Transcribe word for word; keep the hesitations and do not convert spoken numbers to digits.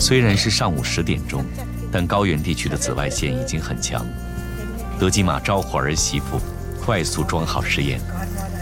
虽然是上午十点钟，但高原地区的紫外线已经很强。德吉玛招呼儿媳妇快速装好实验，